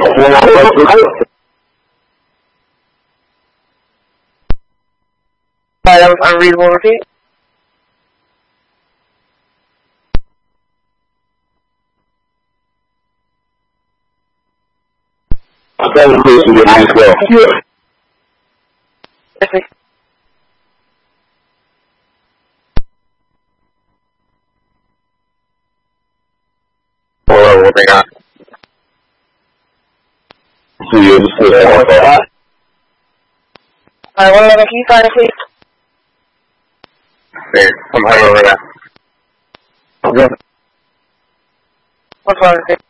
That was unreasonable. Repeat. Alright, one minute. Can you sign it, please? I'm heading over there. What's wrong with it?